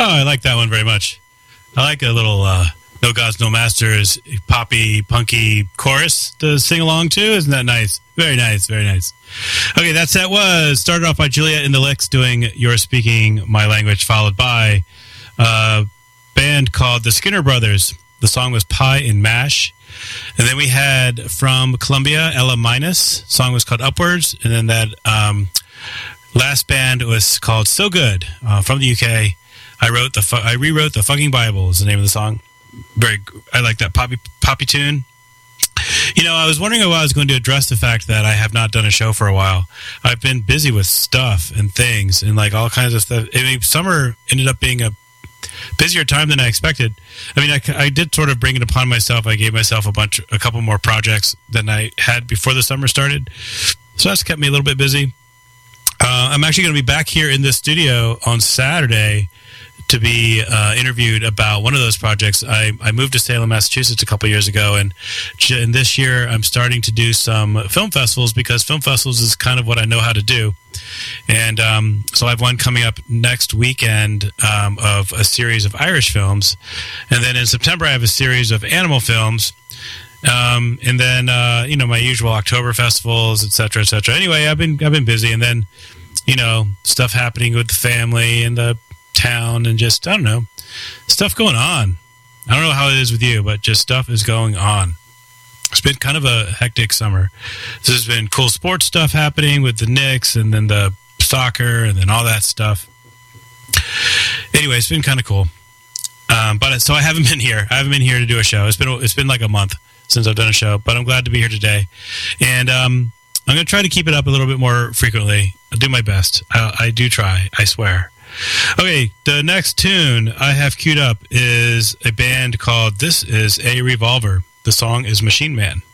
Oh, I like that one very much. I like a little No Gods, No Masters poppy, punky chorus to sing along to. Isn't that nice? Very nice, very nice. Okay, that set was started off by Juliet in the Licks doing You're Speaking My Language, followed by a band called the Skinner Brothers. The song was Pie and Mash. And then we had from Colombia, Ella Minus. The song was called Upwards. And then that last band was called So Good from the UK. I rewrote the fucking Bible is the name of the song. I like that poppy tune. You know, I was wondering if I was going to address the fact that I have not done a show for a while. I've been busy with stuff and things and like all kinds of stuff. I mean, summer ended up being a busier time than I expected. I mean, I did sort of bring it upon myself. I gave myself a couple more projects than I had before the summer started. So that's kept me a little bit busy. I'm actually going to be back here in this studio on Saturday to be interviewed about one of those projects. I moved to Salem, Massachusetts a couple years ago, and this year I'm starting to do some film festivals because film festivals is kind of what I know how to do. And so I have one coming up next weekend of a series of Irish films. And then in September I have a series of animal films. And then, my usual October festivals, et cetera, et cetera. Anyway, I've been busy, and then, stuff happening with the family and the town and just, I don't know, stuff going on. I don't know how it is with you, but just stuff is going on. It's been kind of a hectic summer. There's been cool sports stuff happening with the Knicks and then the soccer and then all that stuff. Anyway, it's been kind of cool. So I haven't been here. I haven't been here to do a show. It's been like a month since I've done a show, but I'm glad to be here today. And I'm going to try to keep it up a little bit more frequently. I'll do my best. I do try, I swear. Okay, the next tune I have queued up is a band called This Is a Revolver. The song is Machine Man.